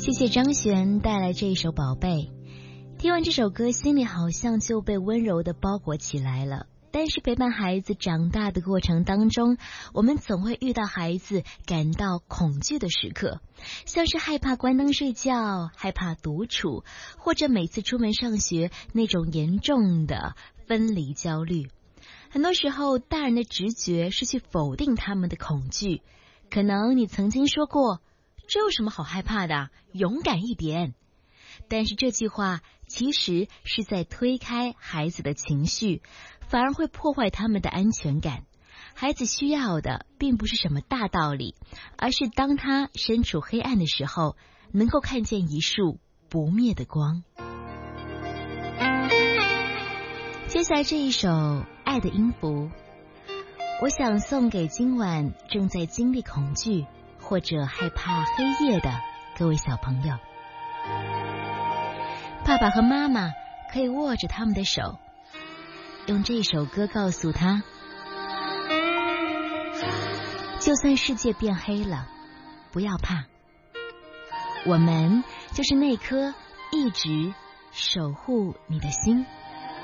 谢谢张悬带来这一首《宝贝》。听完这首歌，心里好像就被温柔地包裹起来了。但是陪伴孩子长大的过程当中，我们总会遇到孩子感到恐惧的时刻，像是害怕关灯睡觉，害怕独处，或者每次出门上学那种严重的分离焦虑。很多时候，大人的直觉是去否定他们的恐惧。可能你曾经说过，这有什么好害怕的？勇敢一点。但是这句话其实是在推开孩子的情绪，反而会破坏他们的安全感。孩子需要的并不是什么大道理，而是当他身处黑暗的时候，能够看见一束不灭的光。接下来这一首《爱的音符》，我想送给今晚正在经历恐惧或者害怕黑夜的各位小朋友。爸爸和妈妈可以握着他们的手，用这首歌告诉他，就算世界变黑了，不要怕，我们就是那颗一直守护你的心。